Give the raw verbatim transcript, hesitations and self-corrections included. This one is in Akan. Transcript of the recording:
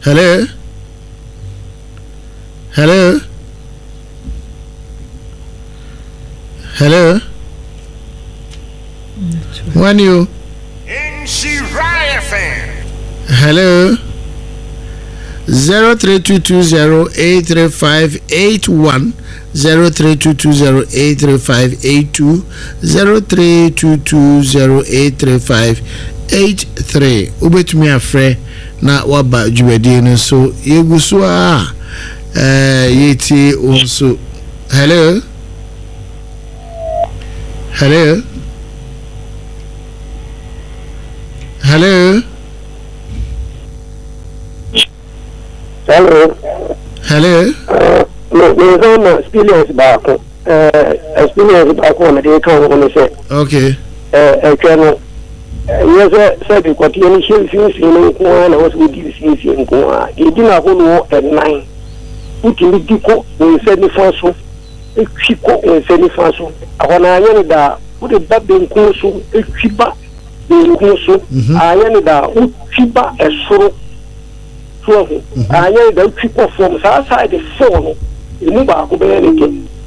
Hello. Hello. Hello. When you hello zero three two two zero eight three five eight one zero three two two zero eight three five eight two zero three two two zero eight three five eight three. Ubetumi afre na waba djubedi no so yeguso a eh yeti onso. Hello. Hello. Hello. Hello. Hello. No, there's no experience back. Uh, experience back on the account on the set. Okay. Uh, channel. Yes, said you got any shills in one. I was with you since you go. You didn't have one at nine. You can be deco when you said the first one. If she cook and send the first one. I want to hear that. Put a bad being close. If she back. Nkuso ayene da uchiba esoro so ayene da uchipo from sa side four no emu ba ko be ne ke